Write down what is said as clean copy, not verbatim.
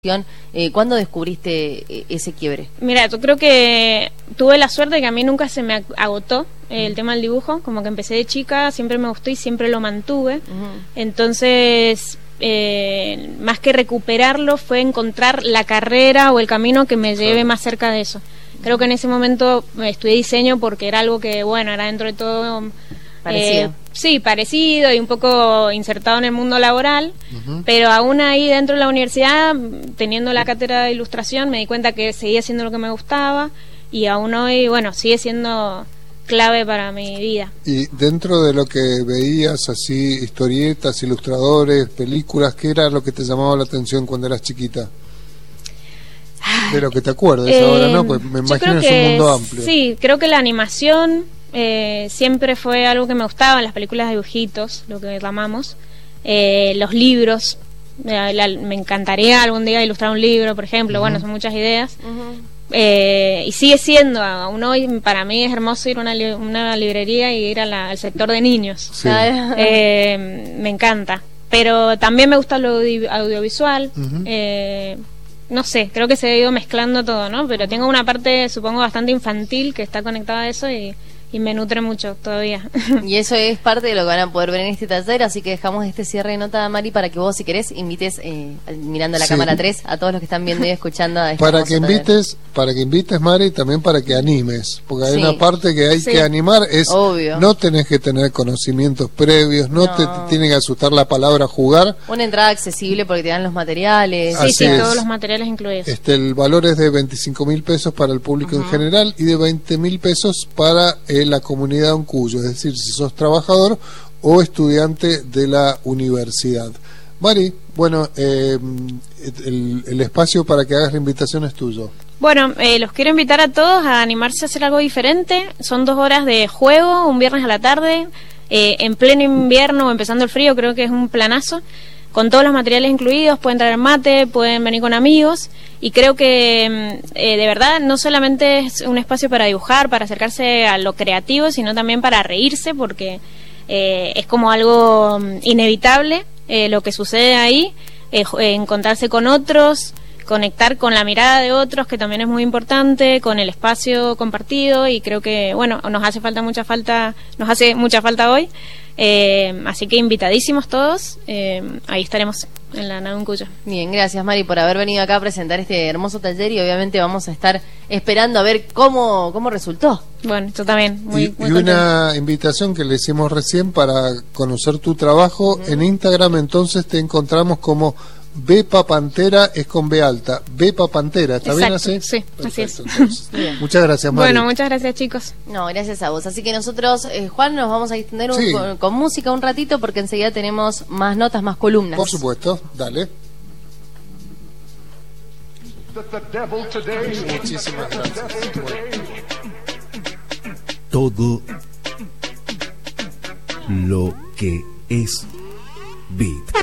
¿Cuándo descubriste ese quiebre? Mira, yo creo que tuve la suerte de que a mí nunca se me agotó el tema del dibujo, como que empecé de chica, siempre me gustó y siempre lo mantuve. Entonces, más que recuperarlo, fue encontrar la carrera o el camino que me lleve más cerca de eso. Creo que en ese momento estudié diseño porque era algo que, bueno, era dentro de todo... Parecido. Sí, parecido y un poco insertado en el mundo laboral, pero aún ahí dentro de la universidad, teniendo la cátedra de ilustración, me di cuenta que seguía siendo lo que me gustaba y aún hoy, bueno, sigue siendo clave para mi vida. Y dentro de lo que veías, así, historietas, ilustradores, películas, ¿qué era lo que te llamaba la atención cuando eras chiquita? De lo que te acuerdes ahora, ¿no? Pues me imagino es un mundo amplio. Sí, creo que la animación... siempre fue algo que me gustaba, las películas de dibujitos, lo que llamamos, los libros, me encantaría algún día ilustrar un libro, por ejemplo. Bueno, son muchas ideas. Y sigue siendo, aún hoy para mí es hermoso ir a una librería y ir al sector de niños. Sí. Me encanta, pero también me gusta lo audiovisual. No sé, creo que se ha ido mezclando todo, ¿no? Pero tengo una parte, supongo, bastante infantil que está conectada a eso y me nutre mucho todavía. Y eso es parte de lo que van a poder ver en este taller, así que dejamos este cierre de nota, Mari, para que vos, si querés, invites, mirando a la cámara 3, a todos los que están viendo y escuchando a este para que invites, Mari, y también para que animes, porque hay una parte que hay que animar, es obvio. No tenés que tener conocimientos previos, no te tiene que asustar la palabra jugar. Una entrada accesible porque te dan los materiales. Sí, todos los materiales incluidos. El valor es de 25.000 pesos para el público en general y de 20.000 pesos para la comunidad Uncuyo, es decir, si sos trabajador o estudiante de la universidad. Mari, bueno, el espacio para que hagas la invitación es tuyo. Bueno, los quiero invitar a todos a animarse a hacer algo diferente. Son 2 horas de juego, un viernes a la tarde, en pleno invierno o empezando el frío, creo que es un planazo. Con todos los materiales incluidos, pueden traer mate, pueden venir con amigos y creo que de verdad no solamente es un espacio para dibujar, para acercarse a lo creativo, sino también para reírse porque es como algo inevitable lo que sucede ahí, encontrarse con otros, conectar con la mirada de otros, que también es muy importante, con el espacio compartido y creo que, bueno, nos hace mucha falta hoy. Así que invitadísimos todos, ahí estaremos en la nave Uncuyo. Bien, gracias Mari por haber venido acá a presentar este hermoso taller y obviamente vamos a estar esperando a ver cómo resultó. Bueno, yo también, muy una invitación que le hicimos recién para conocer tu trabajo. En Instagram entonces te encontramos como Bepa Pantera, es con B alta, Bepa Pantera, ¿está bien así? Sí, perfecto, así es. Muchas gracias, Mari. Bueno, muchas gracias, chicos. No, gracias a vos. Así que nosotros, Juan, nos vamos a extender con música un ratito porque enseguida tenemos más notas, más columnas. Por supuesto, dale. Muchísimas gracias. Todo lo que es Beat.